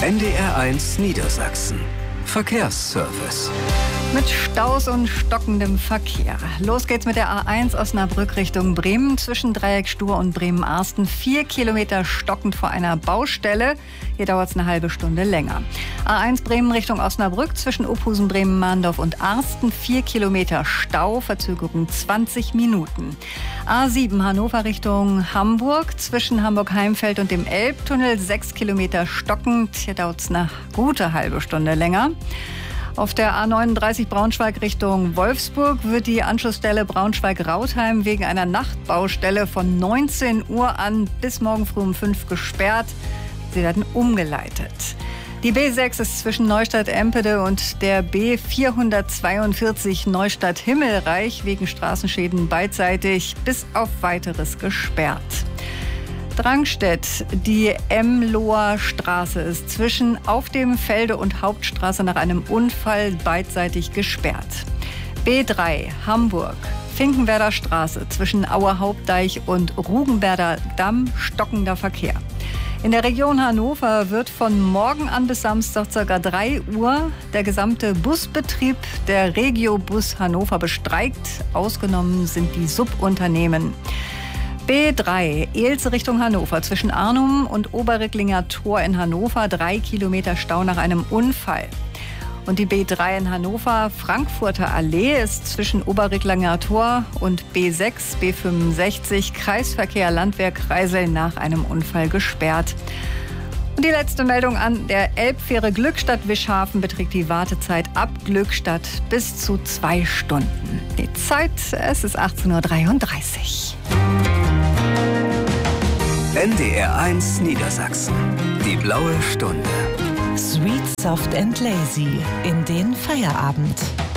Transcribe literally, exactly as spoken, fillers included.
N D R eins Niedersachsen. Verkehrsservice. Mit Staus und stockendem Verkehr. Los geht's mit der A eins Osnabrück Richtung Bremen. Zwischen Dreieck Stur und Bremen-Arsten. Vier Kilometer stockend vor einer Baustelle. Hier dauert es eine halbe Stunde länger. A eins Bremen Richtung Osnabrück. Zwischen Ophusen, Bremen-Mahndorf und Arsten. Vier Kilometer Stau. Verzögerung zwanzig Minuten. A sieben Hannover Richtung Hamburg. Zwischen Hamburg-Heimfeld und dem Elbtunnel. Sechs Kilometer stockend. Hier dauert es eine gute halbe Stunde länger. Auf der A neununddreißig Braunschweig Richtung Wolfsburg wird die Anschlussstelle Braunschweig-Rautheim wegen einer Nachtbaustelle von neunzehn Uhr an bis morgen früh um fünf gesperrt. Sie werden umgeleitet. Die B sechs ist zwischen Neustadt-Empede und der B vierhundertzweiundvierzig Neustadt-Himmelreich wegen Straßenschäden beidseitig bis auf Weiteres gesperrt. Drangstedt, die Emloher Straße ist zwischen Auf dem Felde und Hauptstraße nach einem Unfall beidseitig gesperrt. B drei Hamburg, Finkenwerder Straße zwischen Auer Hauptdeich und Rugenberger Damm stockender Verkehr. In der Region Hannover wird von morgen an bis Samstag ca. drei Uhr der gesamte Busbetrieb der Regiobus Hannover bestreikt. Ausgenommen sind die Subunternehmen. B drei, Ehlse Richtung Hannover, zwischen Arnum und Oberricklinger Tor in Hannover, drei Kilometer Stau nach einem Unfall. Und die B drei in Hannover, Frankfurter Allee, ist zwischen Oberricklinger Tor und B sechs, B fünfundsechzig, Kreisverkehr Landwehr-Kreisel nach einem Unfall gesperrt. Und die letzte Meldung an der Elbfähre Glückstadt-Wischhafen beträgt die Wartezeit ab Glückstadt bis zu zwei Stunden. Die Zeit, es ist achtzehn Uhr dreiunddreißig. N D R eins Niedersachsen. Die blaue Stunde. Sweet, soft and lazy in den Feierabend.